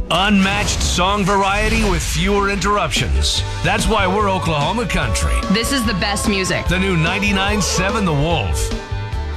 Unmatched song variety with fewer interruptions. That's why we're Oklahoma country. This is the best music. The new 99.7 The Wolf.